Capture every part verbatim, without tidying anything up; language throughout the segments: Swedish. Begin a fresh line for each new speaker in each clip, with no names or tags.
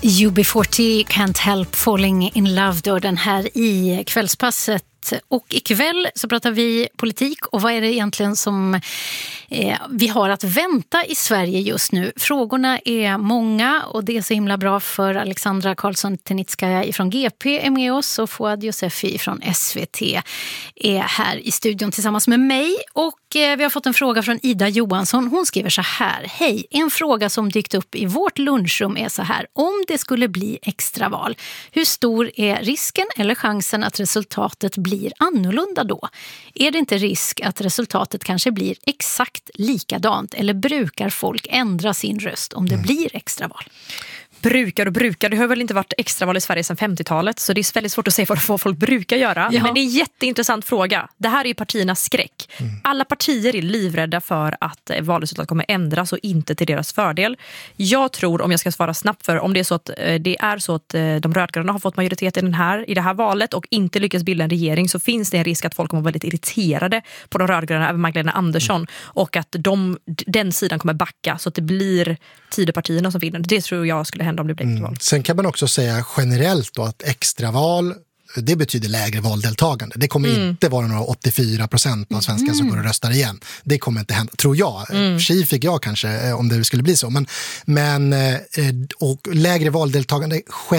U B fyrtio Can't Help Falling in Love, då den här i kvällspasset. Och ikväll så pratar vi politik och vad är det egentligen som eh, vi har att vänta i Sverige just nu. Frågorna är många och det är så himla bra för Alexandra Karlsson-Tenitskaja från G P är med oss och Fouad Yousefi från S V T är här i studion tillsammans med mig. Och eh, vi har fått en fråga från Ida Johansson. Hon skriver så här: hej, en fråga som dykt upp i vårt lunchrum är så här: om det skulle bli extraval, hur stor är risken eller chansen att resultatet blir blir annorlunda då? Är det inte risk att resultatet kanske blir exakt likadant eller brukar folk ändra sin röst om det mm. blir extraval?
Brukar och brukar, det har väl inte varit extraval i Sverige sedan femtiotalet, så det är väldigt svårt att se vad folk brukar göra. Ja. Men det är en jätteintressant fråga. Det här är ju partiernas skräck. Mm. Alla partier är livrädda för att valresultatet kommer ändras och inte till deras fördel. Jag tror, om jag ska svara snabbt, för om det är så att det är så att de rödgröna har fått majoritet i, den här, i det här valet och inte lyckas bilda en regering, så finns det en risk att folk kommer vara väldigt irriterade på de rödgröna över Magdalena Andersson mm. och att de, den sidan kommer backa så att det blir Tidöpartierna som vinner. Det tror jag skulle hända om det blir extraval. Mm.
Sen kan man också säga generellt då att extraval, det betyder lägre valdeltagande. Det kommer mm. inte vara några åttiofyra procent av svenskar mm. som går och röstar igen. Det kommer inte hända, tror jag. Mm. Tji fick jag kanske om det skulle bli så. Men, men och lägre valdeltagande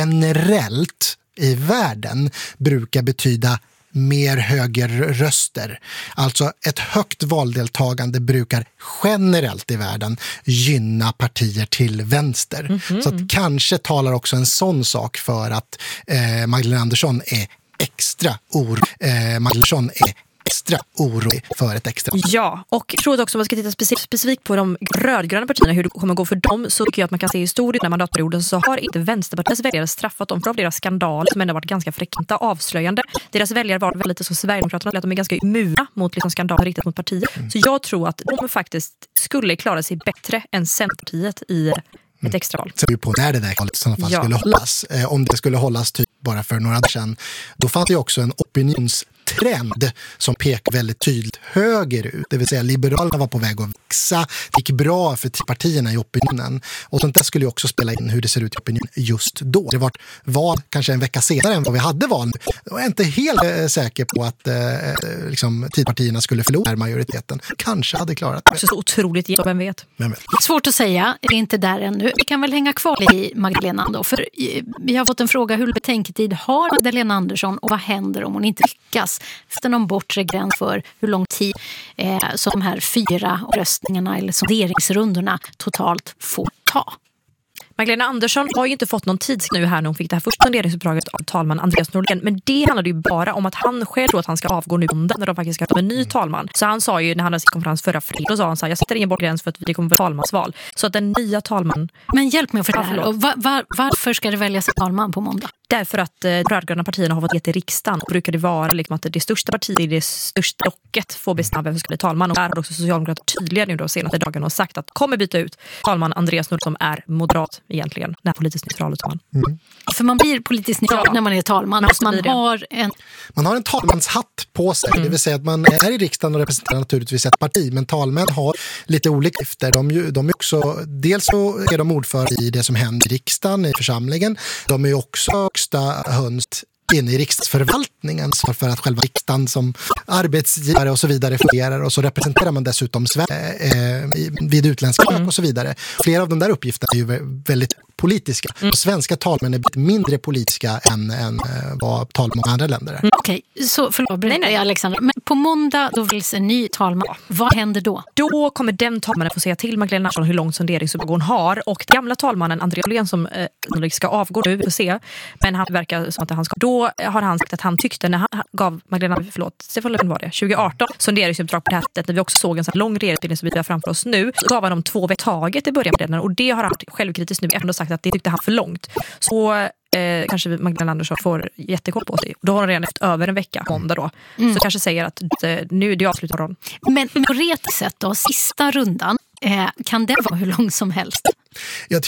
generellt i världen brukar betyda mer högerröster. Alltså ett högt valdeltagande brukar generellt i världen gynna partier till vänster. Mm-hmm. Så att kanske talar också en sån sak för att eh, Magdalena Andersson är extra oro. Eh, Magdalena Andersson är extra orolig för ett extra.
Ja, och jag tror också om man ska titta specif- specifikt på de rödgröna partierna, hur det kommer gå för dem, så tycker jag att man kan se historiskt den här mandatperioden så har inte Vänsterpartiets väljare straffat dem för av deras skandaler som ändå varit ganska frekventa avslöjande. Deras väljare var väldigt lite som Sverigedemokraterna, att de är ganska immuna mot liksom skandaler riktat mot partiet. Mm. Så jag tror att de faktiskt skulle klara sig bättre än Centerpartiet i ett extraval.
Så vi på när det där valet i sådana fall ja. skulle hållas. Eh, om det skulle hållas typ bara för några år sedan, då fanns det också en opinionstrend som pekar väldigt tydligt högerut. Det vill säga Liberalerna var på väg att växa. Det gick bra för partierna i opinionen. Och sånt där skulle ju också spela in hur det ser ut i opinionen just då. Det var val kanske en vecka senare än vad vi hade val. Jag är inte helt äh, säker på att äh, liksom, tidpartierna skulle förlora majoriteten. Kanske hade klarat det.
Så otroligt, vem vet?
Vem vet?
Svårt att säga, det är inte där ännu. Vi kan väl hänga kvar i Magdalena då. För vi har fått en fråga, hur betänketid har Magdalena Andersson och vad händer om hon inte lyckas? Efter någon bortre gräns för hur lång tid eh, som de här fyra röstningarna eller sonderingsrundorna totalt får ta.
Magdalena Andersson har ju inte fått någon tid nu här när hon fick det här första sonderingsuppdraget av talman Andreas Norlén. Men det handlade ju bara om att han själv tror att han ska avgå nu när de faktiskt ska ta en ny talman. Så han sa ju när han hade sin konferens förra fredag, då sa han så här: jag sätter ingen bortgräns för att vi kommer få talmansval. Så att den nya talman...
Men hjälp mig för det här. Och var, var, varför ska det väljas en talman på måndag?
Därför att eh, rödgröna partierna har fått gett i riksdagen. Och brukar det vara liksom att det största partiet i det största blocket får bestämma vem som ska bli talman. Och där har också Socialdemokraterna tydliga nu då senaste dagen och sagt att kommer byta ut talman Andreas Norlén som är moderat egentligen. När politiskt neutral talman.
Mm. För man blir politiskt neutral ja. när man är talman. Och man, har en...
man har en talmanshatt på sig. Mm. Det vill säga att man är i riksdagen och representerar naturligtvis ett parti. Men talmän har lite olika efter. De, de är också, dels så är de ordförande i det som händer i riksdagen, i församlingen. De är också högsta hönst inne i riksdagsförvaltningen för att själva riksdagen som arbetsgivare och så vidare fungerar, och så representerar man dessutom Sverige eh, vid utländska mm. och så vidare. Flera av de där uppgifterna är ju väldigt politiska. Mm. Svenska talmän är mindre politiska än, än vad talmän i andra länder är.
Mm. Okej, okay. Så förlåt nej, nej. Alexandra. Men på måndag då väljs en ny talman. Vad händer då?
Då kommer den talmannen få säga till Magdalena Andersson hur lång sonderingsuppdrag hon har, och den gamla talmannen Andreas Norlén som eh, ska avgå nu, vi får se. Men han verkar som att han ska... Då har han sagt att han tyckte när han gav Magdalena, förlåt, Stefan Löfven var det, tjugo arton sonderingsuppdrag på det här sättet, när vi också såg en sån lång regeringsbildning som vi har framför oss nu, så gav han dem två veckor taget i början med den, och det har han självkritiskt nu ändå sagt att det tyckte han för långt. Så eh, kanske Magdalena Andersson får jättekoll på sig. Då har hon redan efter över en vecka måndag då. Mm. Så kanske säger att eh, nu är det avslutat då.
Men teoretiskt sett då, sista rundan, eh, kan det vara hur lång som helst?
Jag